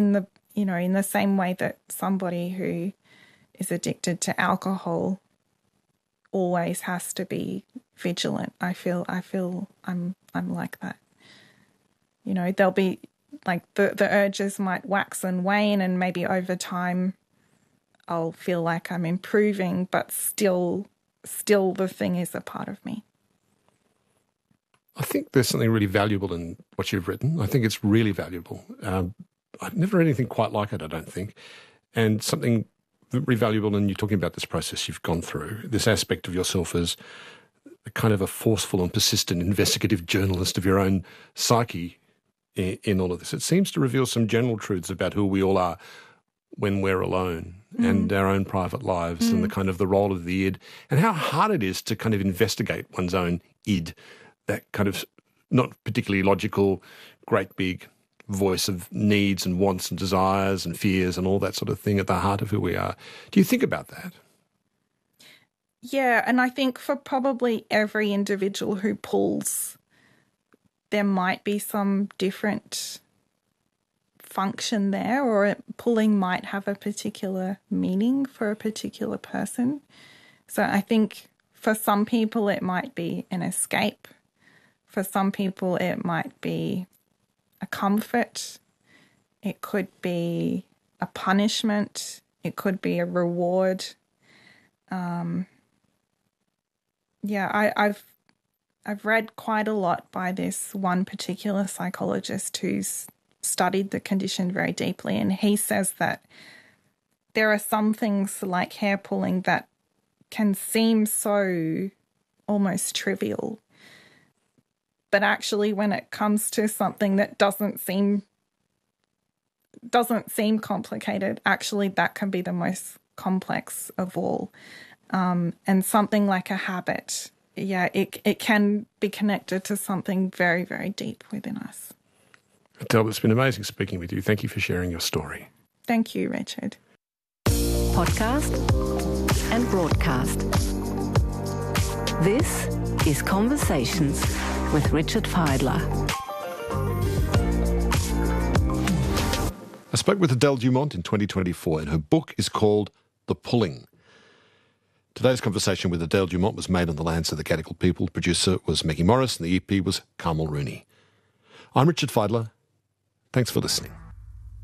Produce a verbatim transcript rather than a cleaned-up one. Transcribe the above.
in the, you know, in the same way that somebody who is addicted to alcohol always has to be vigilant. I feel I feel I'm I'm like that. You know, there'll be like the, the urges might wax and wane, and maybe over time I'll feel like I'm improving, but still still the thing is a part of me. I think there's something really valuable in what you've written. I think it's really valuable. Um, I've never read anything quite like it, I don't think. And something very valuable in you talking about this process you've gone through, this aspect of yourself as a kind of a forceful and persistent investigative journalist of your own psyche in, in all of this. It seems to reveal some general truths about who we all are when we're alone mm. and our own private lives mm. and the kind of the role of the id and how hard it is to kind of investigate one's own id, that kind of not particularly logical, great big voice of needs and wants and desires and fears and all that sort of thing at the heart of who we are. Do you think about that? Yeah, and I think for probably every individual who pulls, there might be some different function there, or it, pulling might have a particular meaning for a particular person. So I think for some people it might be an escape. For some people it might be a comfort. It could be a punishment. It could be a reward. Um, yeah, I, I've I've read quite a lot by this one particular psychologist who's studied the condition very deeply, and he says that there are some things like hair pulling that can seem so almost trivial, but actually when it comes to something that doesn't seem doesn't seem complicated, actually that can be the most complex of all. Um, and something like a habit, yeah, it it can be connected to something very, very deep within us. Adele, it's been amazing speaking with you. Thank you for sharing your story. Thank you, Richard. Podcast and broadcast. This is Conversations with Richard Fidler. I spoke with Adele Dumont in twenty twenty-four, and her book is called The Pulling. Today's conversation with Adele Dumont was made on the lands of the Gadigal people. Producer was Maggie Morris, and the E P was Carmel Rooney. I'm Richard Fidler. Thanks for listening.